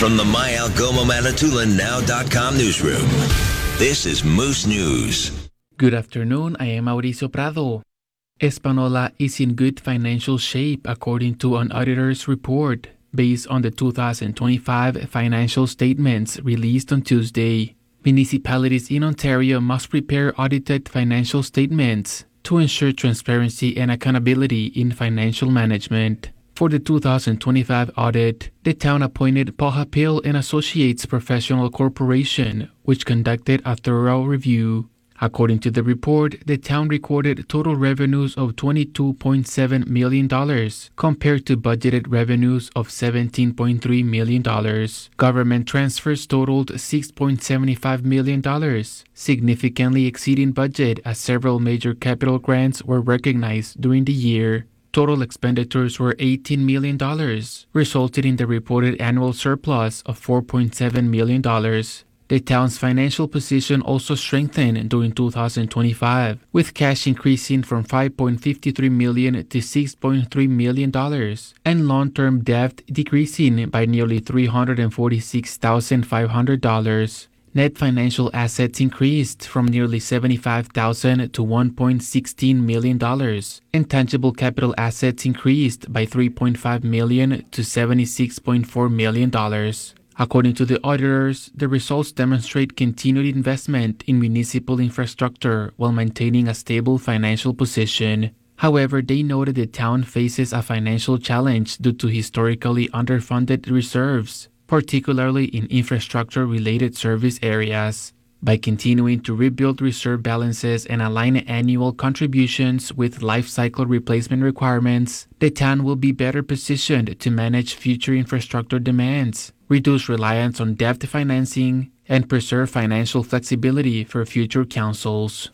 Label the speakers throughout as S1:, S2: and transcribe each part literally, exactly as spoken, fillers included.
S1: From the My Algoma Manitoulin Now dot com newsroom, this is Moose News.
S2: Good afternoon, I am Mauricio Prado. Espanola is in good financial shape according to an auditor's report based on the two thousand twenty-five financial statements released on Tuesday. Municipalities in Ontario must prepare audited financial statements to ensure transparency and accountability in financial management. For the two thousand twenty-five audit, the town appointed Paul Hapill and Associates Professional Corporation, which conducted a thorough review. According to the report, the town recorded total revenues of twenty-two point seven million dollars compared to budgeted revenues of seventeen point three million dollars. Government transfers totaled six point seven five million dollars, significantly exceeding budget as several major capital grants were recognized during the year. Total expenditures were eighteen million dollars, resulting in the reported annual surplus of four point seven million dollars. The town's financial position also strengthened during two thousand twenty-five, with cash increasing from five point five three million dollars to six point three million dollars, and long-term debt decreasing by nearly three hundred forty-six thousand five hundred dollars. Net financial assets increased from nearly seventy-five thousand dollars to one point one six million dollars, and tangible capital assets increased by three point five million dollars to seventy-six point four million dollars. According to the auditors, the results demonstrate continued investment in municipal infrastructure while maintaining a stable financial position. However, they noted the town faces a financial challenge due to historically underfunded reserves, particularly in infrastructure-related service areas. By continuing to rebuild reserve balances and align annual contributions with life cycle replacement requirements, the town will be better positioned to manage future infrastructure demands, reduce reliance on debt financing, and preserve financial flexibility for future councils.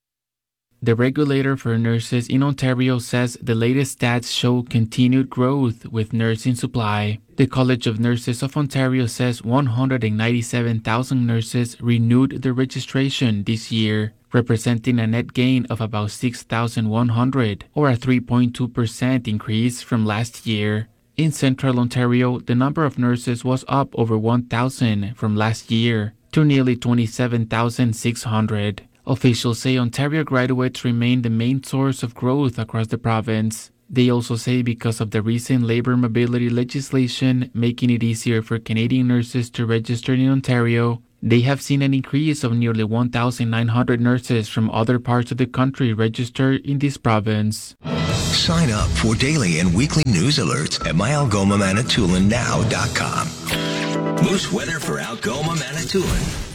S2: The regulator for nurses in Ontario says the latest stats show continued growth with nursing supply. The College of Nurses of Ontario says one hundred ninety-seven thousand nurses renewed their registration this year, representing a net gain of about six thousand one hundred, or a three point two percent increase from last year. In Central Ontario, the number of nurses was up over one thousand from last year to nearly twenty-seven thousand six hundred. Officials say Ontario graduates remain the main source of growth across the province. They also say because of the recent labor mobility legislation making it easier for Canadian nurses to register in Ontario, they have seen an increase of nearly one thousand nine hundred nurses from other parts of the country register in this province.
S1: Sign up for daily and weekly news alerts at My Algoma Manitoulin Now dot com. Moose weather for Algoma Manitoulin.